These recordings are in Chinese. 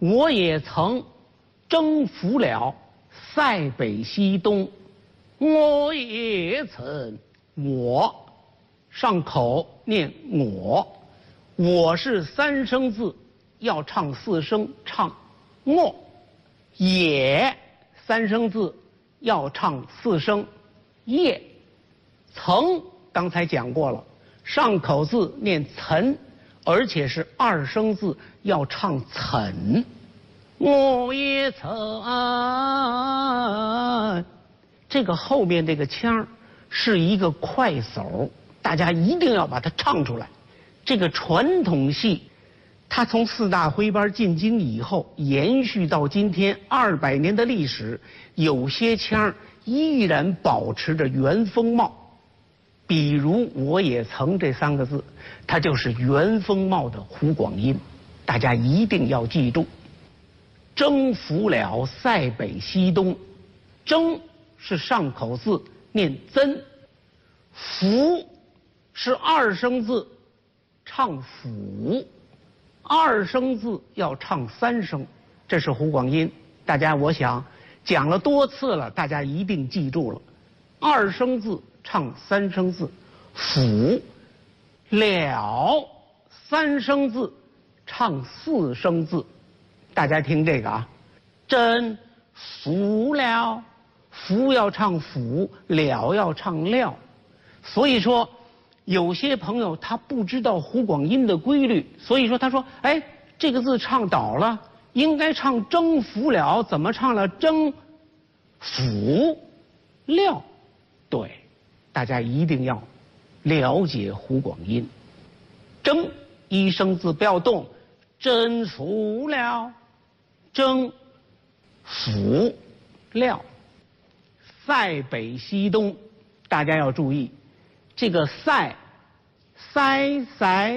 我也曾征服了塞北西东，我也曾，我上口念我是三声字，要唱四声，唱我，也三声字要唱四声，也，曾刚才讲过了，上口字念岑，而且是二声字要唱岑。我也曾，这个后面这个腔是一个快手，大家一定要把它唱出来。这个传统戏，它从四大徽班进京以后，延续到今天200年的历史，有些腔依然保持着原风貌。比如我也曾这3个字，它就是原风貌的湖广音，大家一定要记住。征服了塞北西东，征是上口字念曾，服是二声字唱辅，二声字要唱3声，这是湖广音。大家我想讲了多次了，大家一定记住了。二声字唱3声字，辅了3声字唱4声字。大家听这个啊，征服了，服要唱辅，了要唱了。所以说有些朋友他不知道湖广音的规律，所以说他说，哎，这个字唱倒了，应该唱征服了，怎么唱了征服了？对，大家一定要了解湖广音。征一声字不要动，征服了，征服了。塞北西东，大家要注意，这个塞塞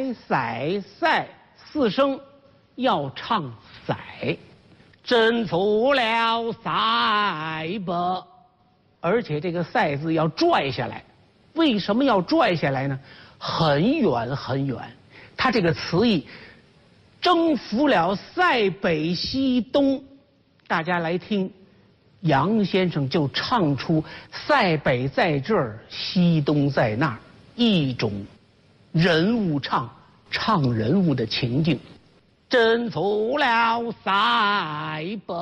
4声要唱塞，征服了塞北，而且这个塞字要拽下来。为什么要拽下来呢？很远很远，它这个词义征服了塞北西东，大家来听，杨先生就唱出塞北在这儿，西东在那儿，一种人物唱人物的情境。征服了塞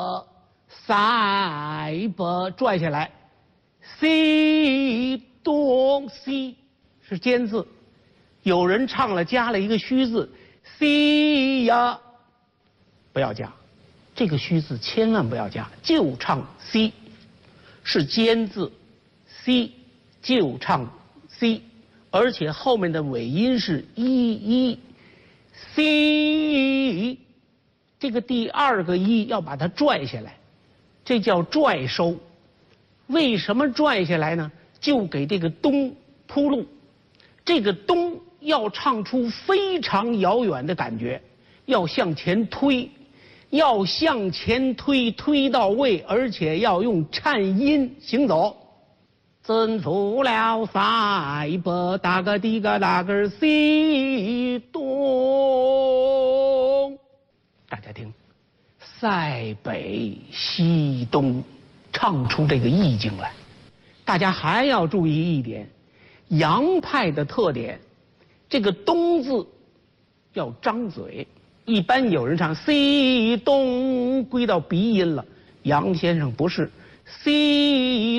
北拽下来，西东西是尖字，有人唱了加了一个虚字，西呀，不要加，这个虚字千万不要加，就唱西，是尖字，西就唱西，而且后面的尾音是一西，这个第2个一要把它拽下来，这叫拽收。为什么拽下来呢？就给这个东铺路，这个东要唱出非常遥远的感觉，要向前推，推到位，而且要用颤音行走。征服了塞北，大个的个大个西东。大家听，塞北西东，唱出这个意境来。大家还要注意一点，杨派的特点，这个东字要张嘴。一般有人唱西东归到鼻音了，杨先生不是，西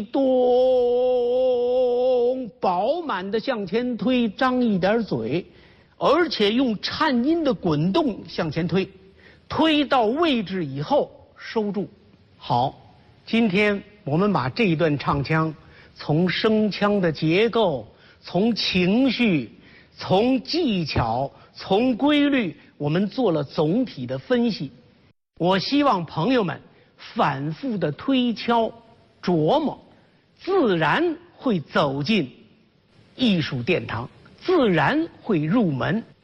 东饱满的向前推，张一点嘴，而且用颤音的滚动向前推，推到位置以后收住。好，今天我们把这一段唱腔从声腔的结构，从情绪，从技巧，从规律，我们做了总体的分析。我希望朋友们反复的推敲琢磨，自然会走进艺术殿堂，自然会入门。